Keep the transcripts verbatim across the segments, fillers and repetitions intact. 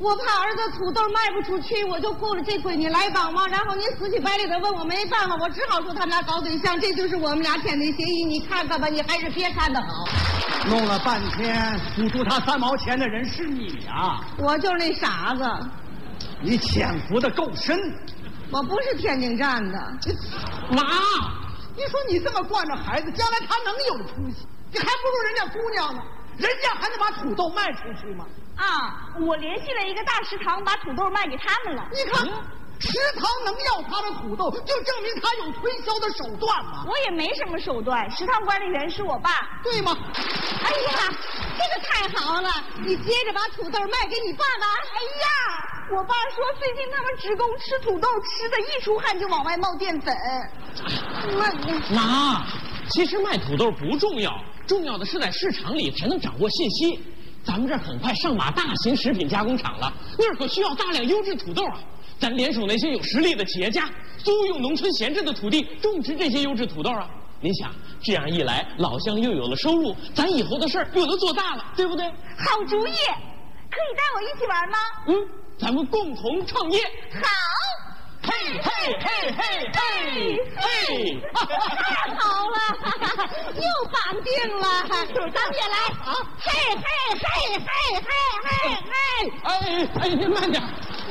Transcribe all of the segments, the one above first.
我怕儿子土豆卖不出去，我就雇了这闺女来帮忙。然后你死乞白赖的问我没办法，我只好说他们俩搞对象，这就是我们俩签的协议。你看看吧，你还是别看的好。 弄了半天，付出他三毛钱的人是你啊！ 我就是那傻子。 你潜伏的够深。 我不是天津站的。 妈，你说你这么惯着孩子，将来他能有出息？你还不如人家姑娘呢，人家还能把土豆卖出去吗？ 啊，我联系了一个大食堂，把土豆卖给他们了。 你看，嗯、食堂能要他的土豆，就证明他有推销的手段嘛。 我也没什么手段，食堂管理员是我爸， 对吗？ 哎呀，这个太好了！你接着把土豆卖给你爸爸。 哎呀，我爸说最近他们职工吃土豆吃的一出汗就往外冒淀粉。 妈，妈，其实卖土豆不重要，重要的是在市场里才能掌握信息。咱们这儿很快上马大型食品加工厂了，那儿可需要大量优质土豆啊！咱联手那些有实力的企业家，租用农村闲置的土地种植这些优质土豆啊！您想，这样一来，老乡又有了收入，咱以后的事儿又能做大了，对不对？ 好主意，可以带我一起玩吗？ 嗯，咱们共同创业。 好。 嘿嘿嘿嘿嘿嘿！ 太好了，又绑定了，咱们也来啊！嘿嘿嘿嘿嘿嘿嘿！ 哎哎，您慢点。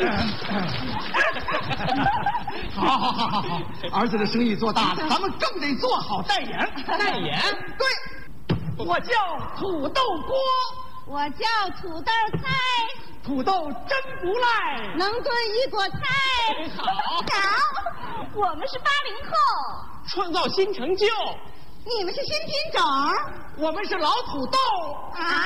好好好好好，儿子的生意做大了，咱们更得做好代言。 代言？ 对，我叫土豆锅。 我叫土豆菜， 土豆真不赖， 能炖一锅菜。 好， 好，我们是八零后， 创造新成就。 你们是新品种， 我们是老土豆啊！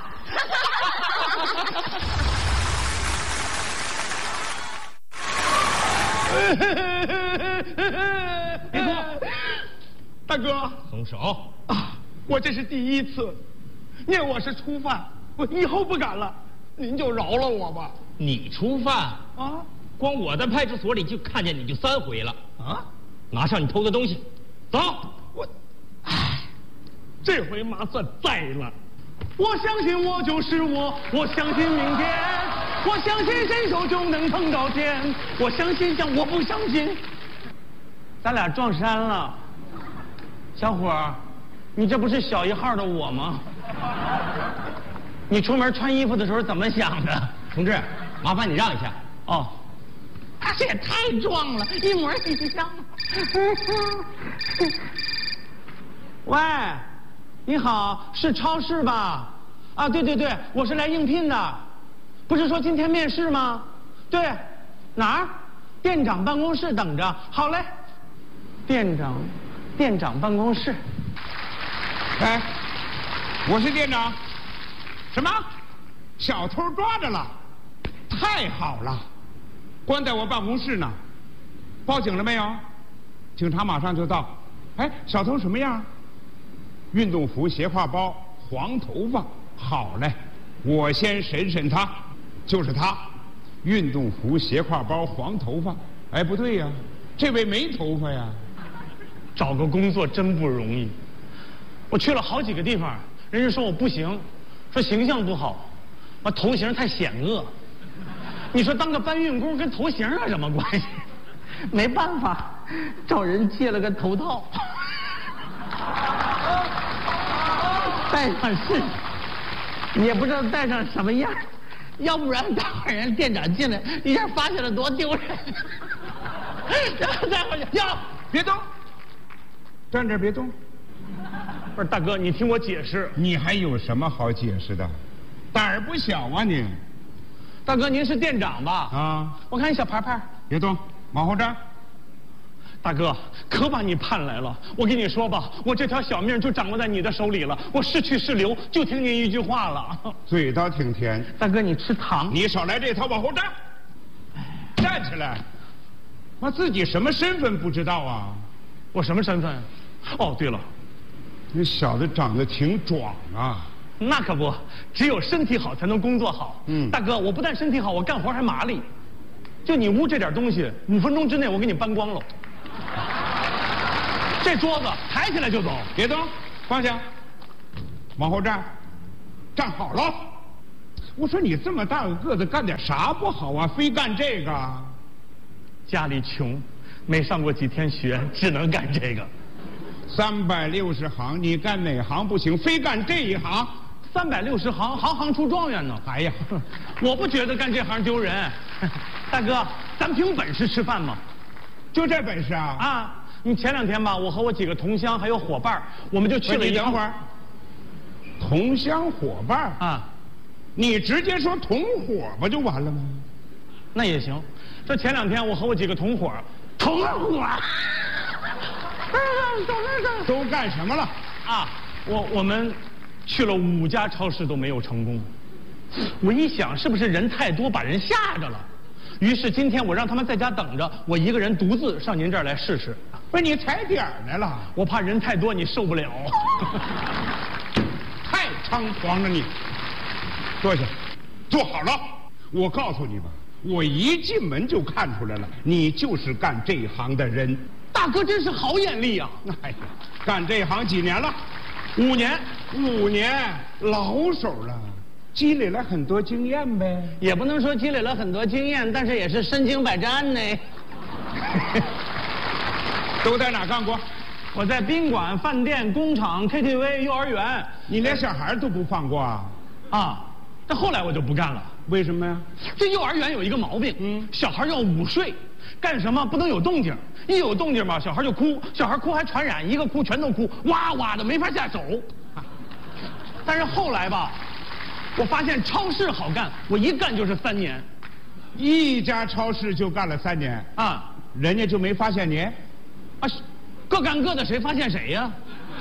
别说，大哥， 松手啊！我这是第一次。念我是初犯，我以后不敢了，您就饶了我吧。 你初犯啊？ 光我在派出所里就看见你就三回了啊！拿上你偷的东西，走。 我，唉，这回麻算在了。我相信我就是我，我相信明天，我相信伸手就能碰到天，我相信像我不相信。咱俩撞衫了，小伙儿。你这不是小一号的我吗？你出门穿衣服的时候怎么想的？ 同志，麻烦你让一下。 哦，这也太壮了，一模一样。喂，你好，是超市吧？啊，对对对，我是来应聘的。不是说今天面试吗？对，哪儿？店长办公室等着。好嘞，店长，店长办公室。 哎，我是店长。什么？小偷抓着了？太好了，关在我办公室呢。报警了没有？警察马上就到。哎，小偷什么样？运动服、斜挎包、黄头发。好嘞，我先审审他。就是他，运动服、斜挎包、黄头发。哎，不对呀，这位没头发呀。 找个工作真不容易。我去了好几个地方，人家说我不行，说形象不好，我头型太险恶。你说当个搬运工跟头型有什么关系？没办法，找人借了个头套，戴上试试，也不知道戴上什么样，要不然待会儿人店长进来，一下发现了多丢人。然后再回去，呀， 别动，站这儿别动。 不是大哥，你听我解释。 你还有什么好解释的？胆儿不小啊你！ 大哥，您是店长吧？ 啊， 我看你小牌牌。 别动，往后站。 大哥，可把你盼来了。我跟你说吧，我这条小命就掌握在你的手里了。我是去是留，就听您一句话了。 嘴倒挺甜。 大哥，你吃糖？ 你少来这套，往后站。站起来。我自己什么身份不知道啊？ 我什么身份？哦，对了。 那小子长得挺壮啊！ 那可不，只有身体好才能工作好。 嗯， 大哥，我不但身体好，我干活还麻利。就你屋这点东西，五分钟之内我给你搬光了。这桌子抬起来就走， 别动，放下，往后站，站好了。 我说你这么大个个子，干点啥不好啊？非干这个？ 家里穷，没上过几天学，只能干这个。 三百六十行，你干哪行不行？非干这一行？ 三百六十行，行行出状元呢。 哎呀， 我不觉得干这行丢人。大哥，咱凭本事吃饭吗？ 就这本事啊？ 啊，你前两天吧，我和我几个同乡还有伙伴，我们就去了一。 你等会儿。同乡伙伴啊，你直接说同伙不就完了吗？ 那也行。这前两天我和我几个同伙，同伙， 都干什么了？ 啊，我我们去了五家超市都没有成功。我一想，是不是人太多把人吓着了？于是今天我让他们在家等着，我一个人独自上您这儿来试试。 不是你踩点儿来了？ 我怕人太多你受不了。 太猖狂了你！坐下，坐好了。我告诉你吧，我一进门就看出来了，你就是干这一行的人。 大哥真是好眼力啊！ 哎呀，干这行几年了？ 五年。 五年，老手了，积累了很多经验呗。 也不能说积累了很多经验，但是也是身经百战呢。 都在哪干过？ 我在宾馆、饭店、工厂、K T V、幼儿园。 你连小孩都不放过啊？ 啊，但后来我就不干了。 为什么呀？ 这幼儿园有一个毛病， 嗯， 小孩要午睡，干什么不能有动静，一有动静嘛，小孩就哭，小孩哭还传染，一个哭全都哭，哇哇的没法下手。但是后来吧，我发现超市好干，我一干就是三年， 一家超市就干了三年啊， 人家就没发现你？ 啊，各干各的，谁发现谁呀？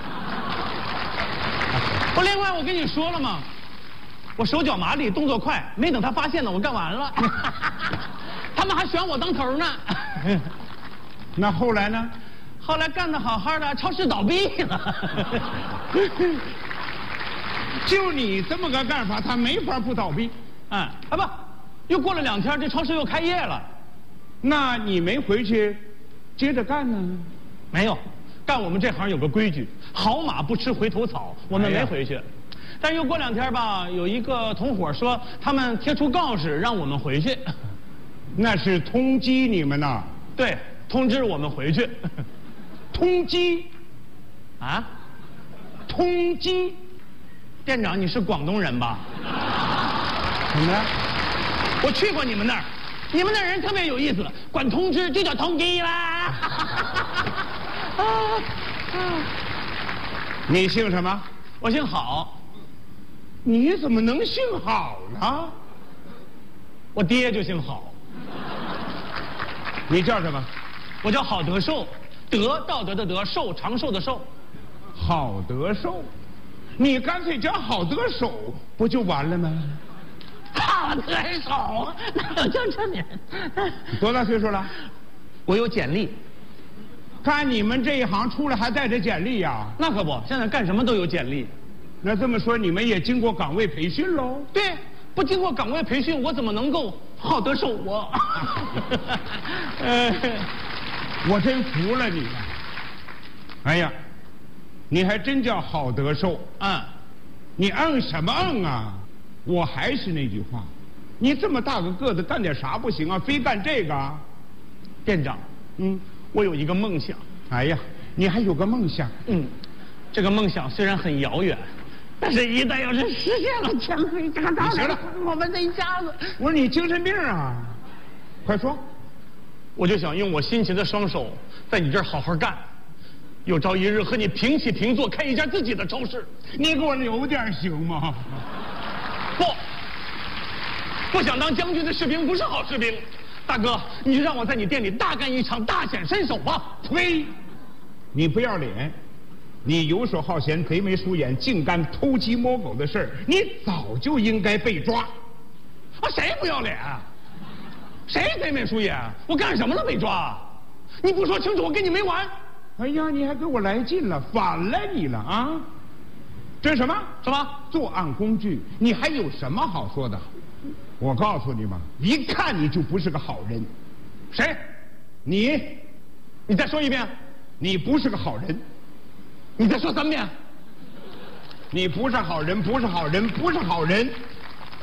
我另外我跟你说了嘛，我手脚麻利，动作快，没等他发现呢，我干完了。他们还选我当头呢。 那后来呢？ 后来干得好好的，超市倒闭了。 就你这么个干法，他没法不倒闭。 嗯，啊不，又过了两天，这超市又开业了。 那你没回去接着干呢？ 没有，干我们这行有个规矩，好马不吃回头草，我们没回去。哎、但又过两天吧，有一个同伙说他们贴出告示让我们回去。 那是通缉你们呐？ 对，通知我们回去。 通缉？ 啊？ 通缉？ 店长，你是广东人吧？ 怎么了？ 我去过你们那儿，你们那人特别有意思，管通知就叫通缉啦。啊啊！ 你姓什么？ 我姓郝。 你怎么能姓郝呢？ 我爹就姓郝。 你叫什么？ 我叫郝德寿，德道德的德，寿长寿的寿。 郝德寿，你干脆叫郝德守不就完了吗？ 郝德守，哪有叫这名？ 多大岁数了？ 我有简历。 干你们这一行出来还带着简历呀？ 那可不，现在干什么都有简历。 那这么说，你们也经过岗位培训喽？ 对，不经过岗位培训，我怎么能够好得受我？ 呃，我真服了你了。哎呀，你还真叫好得受。 嗯， 你嗯什么嗯啊？我还是那句话，你这么大个个子，干点啥不行啊？非干这个啊？ 店长， 嗯， 我有一个梦想。 哎呀，你还有个梦想？ 嗯，这个梦想虽然很遥远，但是一旦要是实现了，前面这个大行了， 我们这一家子。 我说你精神病啊！快说。 我就想用我辛勤的双手，在你这儿好好干，有朝一日和你平起平坐，开一家自己的超市。 你给我留点行吗？ 不，不想当将军的士兵不是好士兵。大哥，你就让我在你店里大干一场，大显身手吧。 呸！你不要脸！你游手好闲，贼眉鼠眼，竟干偷鸡摸狗的事儿，你早就应该被抓。 啊，谁不要脸？谁贼眉鼠眼？我干什么了被抓？你不说清楚，我跟你没完。 哎呀，你还给我来劲了，反了你了啊！这是什么？ 什么？ 作案工具？你还有什么好说的？我告诉你吧，一看你就不是个好人。 谁？ 你？ 你再说一遍。 你不是个好人。 你再说三遍。 你不是好人，不是好人，不是好人。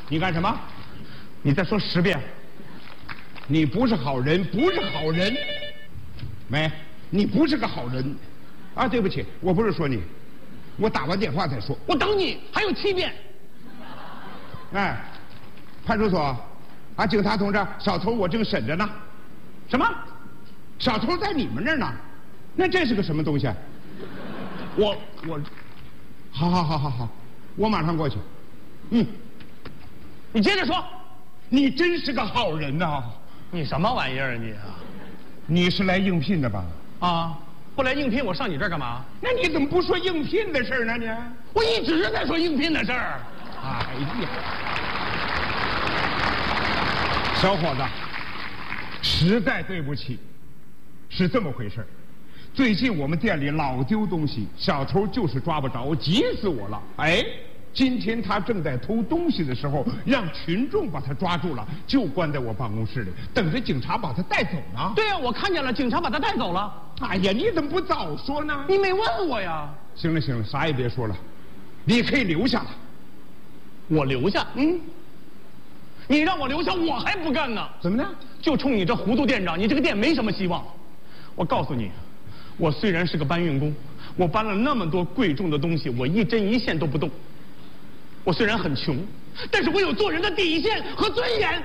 你干什么？ 你再说十遍。 你不是好人，不是好人。没，你不是个好人。啊，对不起，我不是说你，我打完电话再说。 我等你，还有七遍。 哎，派出所，啊，警察同志，小偷我正审着呢。什么？小偷在你们那儿呢？那这是个什么东西？ 我我， 好好好好好，我马上过去。嗯， 你接着说。 你真是个好人呐！ 你什么玩意儿你啊？ 你是来应聘的吧？ 啊，不来应聘，我上你这儿干嘛？ 那你怎么不说应聘的事儿呢？你我一直在说应聘的事儿。 哎呀，小伙子，实在对不起，是这么回事儿。最近我们店里老丢东西，小偷就是抓不着，急死我了。哎，今天他正在偷东西的时候，让群众把他抓住了，就关在我办公室里，等着警察把他带走呢。 对呀、啊，我看见了，警察把他带走了。 哎呀，你怎么不早说呢？ 你没问我呀。 行了行了，啥也别说了，你可以留下了。 我留下？嗯。你让我留下，我还不干呢。 怎么呢？ 就冲你这糊涂店长，你这个店没什么希望。我告诉你，我虽然是个搬运工，我搬了那么多贵重的东西，我一针一线都不动。我虽然很穷，但是我有做人的底线和尊严。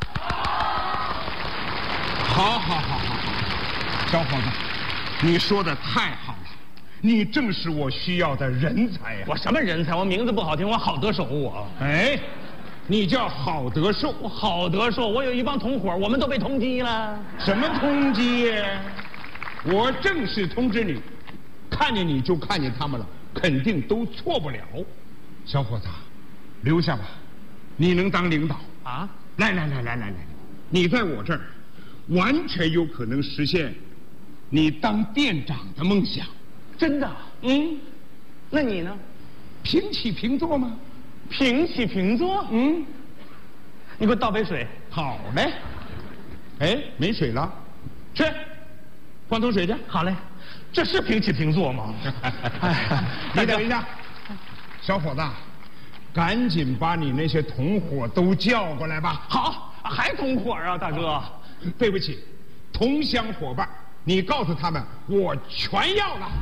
好，好，好，好，小伙子，你说的太好了，你正是我需要的人才呀！ 我什么人才？我名字不好听，我好得手我。 哎，你叫好得寿， 我好得寿，我有一帮同伙，我们都被通缉了。 什么通缉呀？我正式通知你，看见你就看见他们了，肯定都错不了。小伙子，留下吧，你能当领导啊！ 来来来来来来，你在我这儿，完全有可能实现你当店长的梦想。 真的？嗯。那你呢？ 平起平坐吗？ 平起平坐？嗯。你给我倒杯水。 好嘞。哎，没水了，去，换桶水去。 好嘞。这是平起平坐吗？ 哎，你等一下，小伙子，赶紧把你那些同伙都叫过来吧。 好，还同伙啊，大哥。 对不起，同乡伙伴，你告诉他们，我全要了。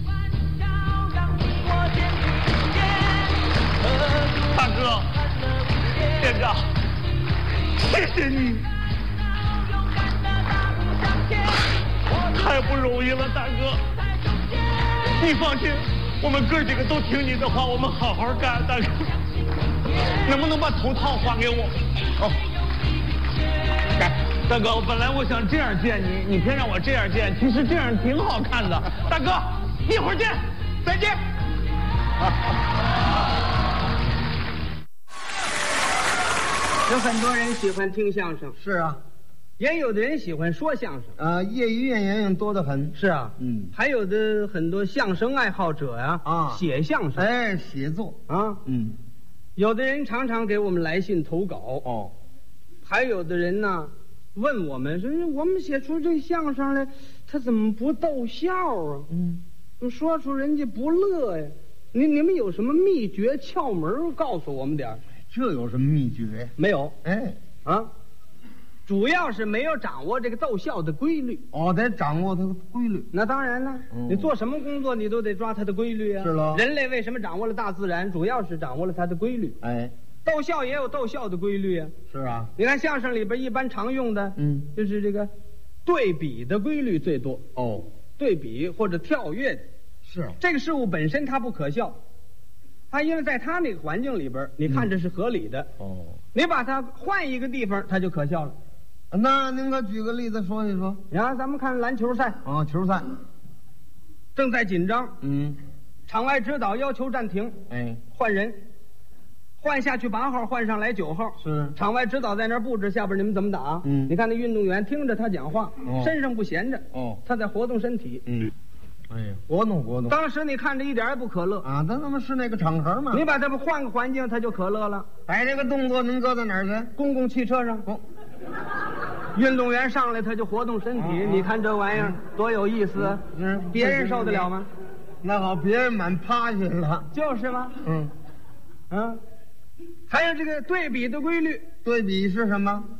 大哥，店长，谢谢你，太不容易了，大哥。你放心，我们哥几个都听你的话，我们好好干，大哥。能不能把头套还给我？ 哦，该。 大哥，本来我想这样见你，你偏让我这样见，其实这样挺好看的。大哥，一会儿见， 再见。 有很多人喜欢听相声， 是啊， 也有的人喜欢说相声， 啊，业余演员也多得很。 是啊， 嗯， 还有的很多相声爱好者呀， 啊， 写相声， 哎，写作啊， 嗯， 有的人常常给我们来信投稿， 哦， 还有的人呢问我们说，我们写出这相声来，他怎么不逗笑啊？ 嗯， 说出人家不乐呀？你你们有什么秘诀窍门告诉我们点儿？ 这有什么秘诀？ 没有， 哎， 啊，主要是没有掌握这个逗笑的规律。 哦，得掌握它的规律。 那当然了， 嗯， 你做什么工作你都得抓它的规律啊。 是喽。 人类为什么掌握了大自然？主要是掌握了它的规律。 哎， 逗笑也有逗笑的规律啊。 是啊。 你看相声里边一般常用的， 嗯， 就是这个对比的规律最多。 哦， 对比或者跳跃的。 是。 这个事物本身它不可笑。他因为在他那个环境里边，你看这是合理的。 嗯、哦， 你把它换一个地方，它就可笑了。 那您给举个例子说一说。 然后咱们看篮球赛， 啊，球赛正在紧张。 嗯， 场外指导要求暂停。 哎， 换人，换下去八号，换上来九号。 是。 场外指导在那儿布置，下边你们怎么打？ 嗯， 你看那运动员听着他讲话， 哦， 身上不闲着。 哦， 他在活动身体。 嗯。哎呀，活动活动。 当时你看着一点也不可乐啊，那那么是那个场合嘛。 你把它换个环境，他就可乐了。 摆这个动作能搁在哪儿去？ 公共汽车上。哦，运动员上来他就活动身体，哦，你看这玩意儿，嗯，多有意思啊！ 嗯， 别人受得了吗？ 那好，别人满趴下了。 就是吗？ 嗯， 嗯。 还有这个对比的规律。 对比是什么？